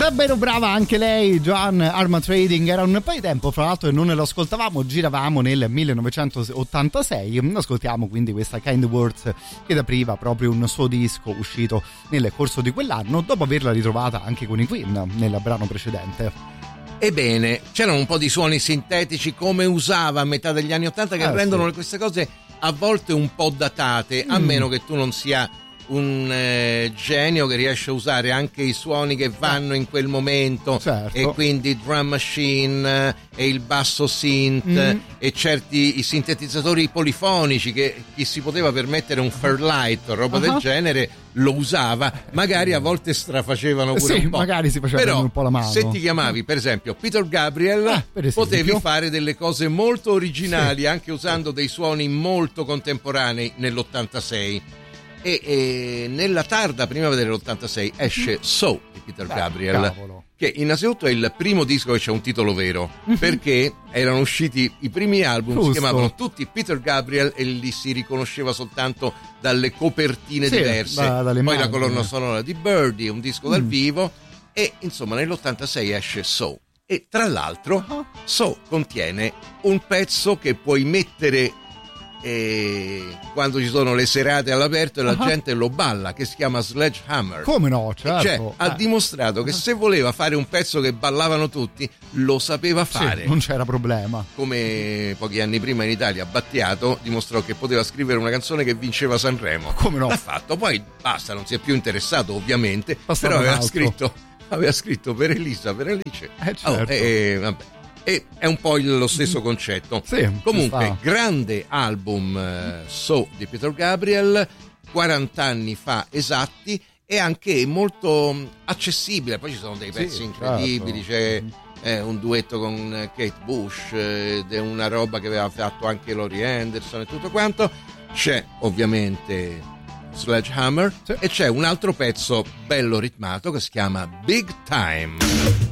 Davvero brava anche lei, Joan Armatrading. Era un po' di tempo, fra l'altro, che non lo ascoltavamo. Giravamo nel 1986. Ascoltiamo quindi questa Kind Words, che apriva proprio un suo disco uscito nel corso di quell'anno, dopo averla ritrovata anche con i Queen nel brano precedente. Ebbene, c'erano un po' di suoni sintetici come usava a metà degli anni '80 che rendono queste cose a volte un po' datate, a meno che tu non sia un genio che riesce a usare anche i suoni che vanno in quel momento, certo. E quindi drum machine e il basso synth e certi i sintetizzatori polifonici che chi si poteva permettere un Fairlight o roba del genere lo usava, magari a volte strafacevano pure un po', magari si faceva però un po' la mano. se ti chiamavi per esempio Peter Gabriel potevi fare delle cose molto originali, anche usando dei suoni molto contemporanei nell'86. E nella tarda primavera dell'86 esce So di Peter Gabriel, che innanzitutto è il primo disco che c'è un titolo vero, perché erano usciti i primi album, si chiamavano tutti Peter Gabriel e li si riconosceva soltanto dalle copertine diverse, poi la colonna sonora di Birdie, un disco dal vivo, e insomma nell'86 esce So. E tra l'altro So contiene un pezzo che puoi mettere quando ci sono le serate all'aperto e la gente lo balla, che si chiama Sledgehammer. Come no, certo. Cioè, ha dimostrato che se voleva fare un pezzo che ballavano tutti, lo sapeva fare. Non c'era problema. Come pochi anni prima in Italia Battiato dimostrò che poteva scrivere una canzone che vinceva Sanremo. Come no? L'ha fatto, poi basta, non si è più interessato ovviamente, Passava però aveva scritto per Elisa, per Alice. Certo. Vabbè. E è un po' lo stesso concetto. Comunque, grande album So di Peter Gabriel, 40 anni fa esatti, e anche molto accessibile. Poi ci sono dei pezzi incredibili, certo. C'è un duetto con Kate Bush, è una roba che aveva fatto anche Laurie Anderson e tutto quanto. C'è ovviamente Sledgehammer e c'è un altro pezzo bello ritmato che si chiama Big Time.